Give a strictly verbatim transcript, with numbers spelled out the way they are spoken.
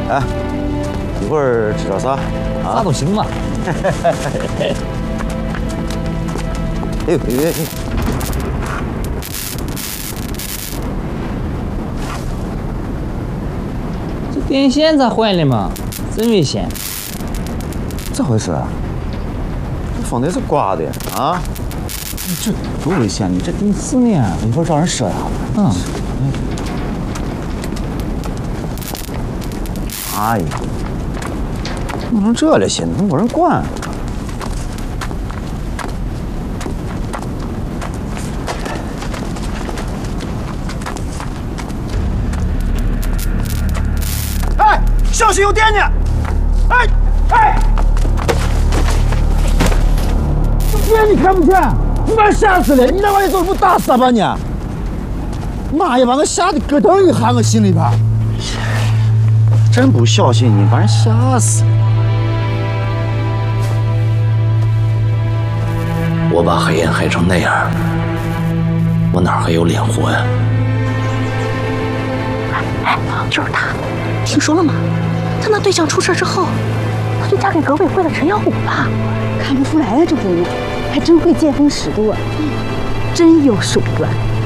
哎，一会儿吃点啥？啊， 啥都行嘛。 哎呦哎呦哎！ 这电线咋坏了嘛？真危险！ 咋回事？这风得是刮的啊！你这多危险！你这你是呢？ 一会儿找人说呀。 嗯。 哎呀，弄成这了，现在没人管。哎，小心有电呢！哎哎，电你看不见，你把人吓死了！你那玩意走不打死吧你？妈呀，把我吓得咯噔一下，我心里边。真不小心，你把人吓死！ 我把黑烟害成那样，我哪还有脸活呀？ 哎，就是他，听说了吗？他那对象出事之后，他就嫁给革委会的陈耀武了。 看不出来呀，这姑娘还真会见风使舵，真有手段。